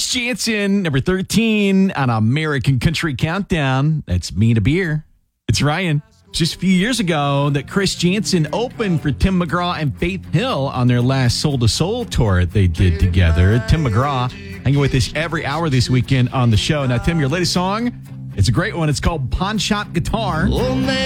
Chris Janson, number 13 on American Country Countdown. That's Me and a Beer. It's Ryan. Just a few years ago that Chris Janson opened for Tim McGraw and Faith Hill on their last Soul to Soul tour they did together. Tim McGraw hanging with us every hour this weekend on the show. Now, Tim, your latest song, it's a great one. It's called Pawn Shop Guitar.